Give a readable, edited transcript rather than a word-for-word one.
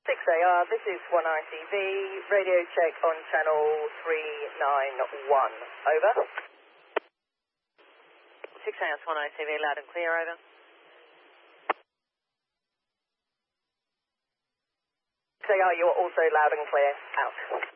6AR, this is 1ITV, radio check on channel 391, over. 6AR, 1ITV, loud and clear, over. 6AR, you're also loud and clear, out.